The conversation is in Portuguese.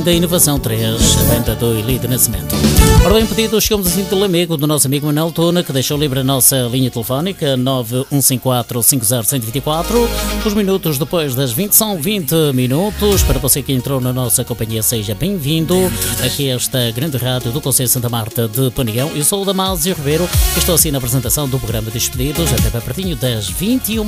da Inovação 3, venda do Elide Nascimento. Ora bem, pedido, chegamos assim do amigo, do nosso amigo Manuel Tuna, que deixou livre a nossa linha telefónica 9154-50124. Os minutos depois das 20 são 20 minutos. Para você que entrou na nossa companhia, seja bem-vindo aqui a esta grande rádio do Conselho de Santa Marta de Panigão. Eu sou o Damásio Ribeiro e estou assim na apresentação do programa Despedidos até para pertinho das 21